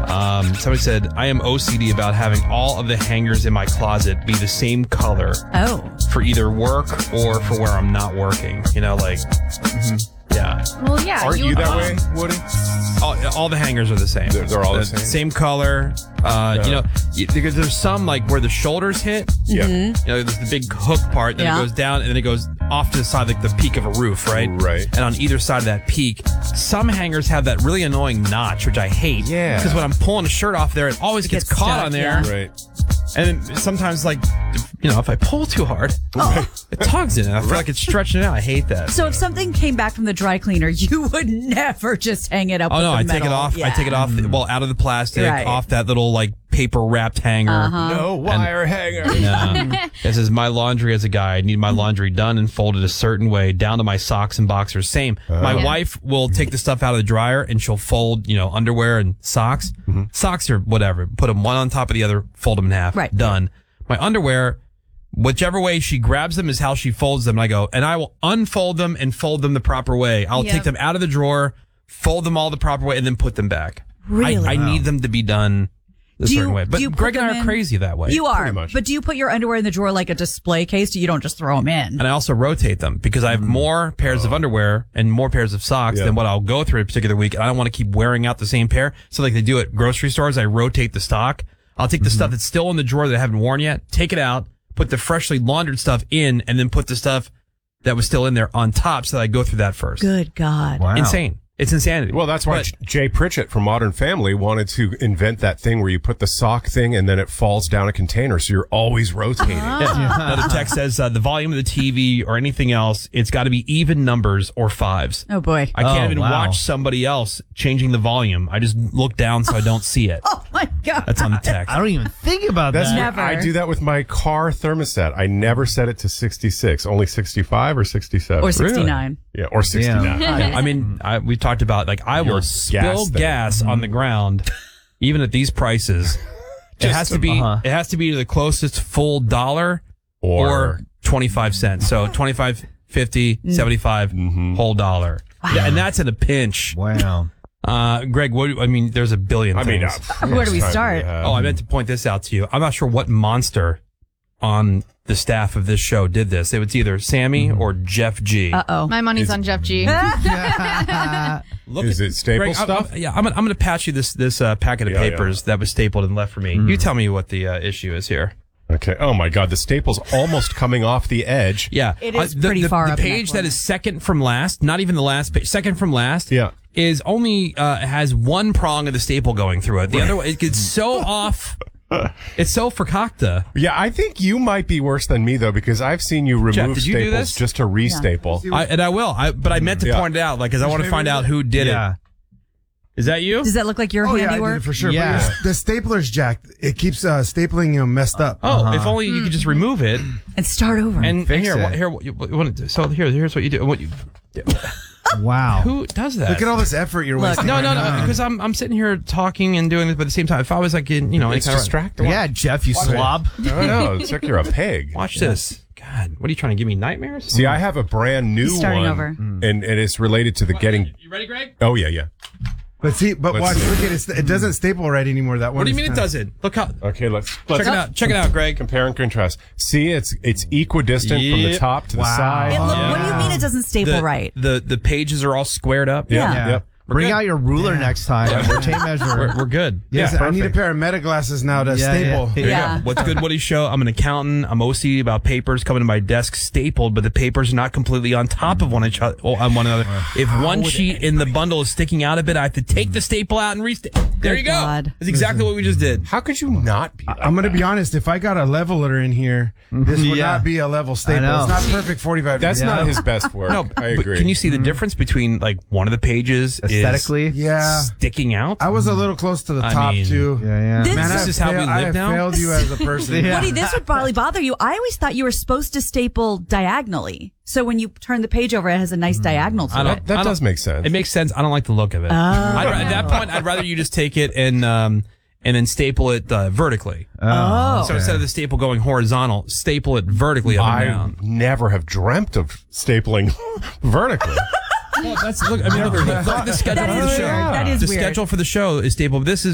Somebody said, I am OCD about having all of the hangers in my closet be the same color. Oh. For either work or for where I'm not working. You know, like, yeah. Well, yeah. Aren't you that way, Woody? All the hangers are the same. They're all the same? Same color. You know, because there's some, like, where the shoulders hit. Yeah. You know, there's the big hook part, then it goes down, and then it goes off to the side, like the peak of a roof, right? Right. And on either side of that peak, some hangers have that really annoying notch, which I hate. Yeah. Because when I'm pulling a shirt off there, it always gets caught stuck, on there. yeah. Right. And then sometimes, like, you know, if I pull too hard, it tugs in it. I feel like it's stretching it out. I hate that. So if something came back from the dry cleaner, you would never just hang it up with no, the I metal. take it off. Yeah. I take it off, out of the plastic, Right. off that little, like, paper wrapped hanger. No wire hanger. This is my laundry as a guy. I need my laundry done and folded a certain way, down to my socks and boxers. Same. My wife will take the stuff out of the dryer and she'll fold, you know, underwear and socks. Socks or whatever. Put them one on top of the other, fold them in half. Right. Done. My underwear, whichever way she grabs them is how she folds them. And I go, and I will unfold them and fold them the proper way. I'll take them out of the drawer, fold them all the proper way, and then put them back. Really? I need them to be done a certain way. But do you put Greg and I them are in- crazy that way. You are. Pretty much. But do you put your underwear in the drawer like a display case? You don't just throw them in. And I also rotate them because I have more pairs of underwear and more pairs of socks than what I'll go through a particular week. And I don't want to keep wearing out the same pair. So like they do at grocery stores, I rotate the stock. I'll take the stuff that's still in the drawer that I haven't worn yet, take it out, put the freshly laundered stuff in, and then put the stuff that was still in there on top so that I go through that first. Good God. Wow. Insane. It's insanity. Well, that's why Jay Pritchett from Modern Family wanted to invent that thing where you put the sock thing and then it falls down a container, so you're always rotating. Another text says the volume of the TV or anything else, it's got to be even numbers or fives. Oh, boy. I can't even wow. watch somebody else changing the volume. I just look down so I don't see it. Oh, my God. That's on the text. I don't even think about That's that. Never. I do that with my car thermostat. I never set it to 66, only 65 or 67. Or 69. Yeah, or 69. I mean, we talked about, like, I will Your spill gas gas on the ground, even at these prices. It has to be. It has to be the closest full dollar or 25 cents. So 25, 50, 75, whole dollar. Yeah, and that's in a pinch. Wow. Greg, there's a billion things. Where do we start? I meant to point this out to you. I'm not sure what monster on the staff of this show did this. It was either Sammy or Jeff G. Uh-oh. My money's on Jeff G. Is it staple stuff? I'm going to pass you this packet of papers that was stapled and left for me. You tell me what the issue is here. Okay. Oh my God, the staple's almost coming off the edge. Yeah, It is pretty far the up in that page that corner. is second from last, not even the last page, second from last. Yeah. Is only has one prong of the staple going through it. The other one, it gets so off. It's so fakakta. Yeah, I think you might be worse than me though, because I've seen you remove Jeff, did you do staples this? just to restaple. I will. But I meant to point it out, like, because I want to find out who did it. Is that you? Does that look like your Oh, yeah, I did handiwork? it for sure. Yeah. But the stapler's jacked. It keeps stapling messed up. Oh, if only you could just remove it And start over. and Fix here. it. Here, what you want to do? So here's what you do. Wow. Who does that? Look at all this effort you're Look. wasting. No, right no, now. because I'm sitting here talking and doing this, but at the same time, if I was like in, any It's kind of distracting. Yeah, Jeff, you slob. I don't know. It's like you're a pig. watch this. God, what are you trying to give me nightmares? See, I have a brand new He's starting one, over. and it's related to the getting. You ready, Greg? Oh yeah. But see, but Let's watch, see. look at it. It doesn't staple right anymore. That one. What do you is mean it kinda- doesn't? Look how. Okay, let's Check it out. Check it out, Greg. compare and contrast. See, it's equidistant from the Yep. top to the Wow. side. What do you mean it doesn't staple The, right? the pages are all squared up. Yeah. Yep. Bring out your ruler next time. Your tape measure. We're good. Listen, I need a perfect. pair of meta glasses now to staple. There you Yeah. go. What's good, Woody Show? I'm an accountant. I'm OCD about papers coming to my desk stapled, but the papers are not completely on top of one another. If one sheet in the bundle is sticking out a bit, I have to take the staple out and restaple. There Good you go. God. That's exactly what we just did. How could you not be? I'm going to be honest. If I got a leveler in here, this would Yeah. not be a level staple. know. It's not perfect 45 That's degrees. not his best work. No, I but agree. can you see the difference between, like, one of the pages Aesthetically. Yeah. is sticking out? I was a little close to the I top, mean- too. Yeah. This- Man, This I is how we failed- live I have now? failed you as a person. Yeah. Woody, this would probably bother you. I always thought you were supposed to staple diagonally. So when you turn the page over, it has a nice diagonal to it. That does make sense. It makes sense. I don't like the look of it. At that point, I'd rather you just take it and then staple it vertically. Oh. So instead of the staple going horizontal, staple it vertically up and I down. never have dreamt of stapling vertically. Well, look at the schedule That for the is show. weird. That is the weird. schedule for the show is stapled. This is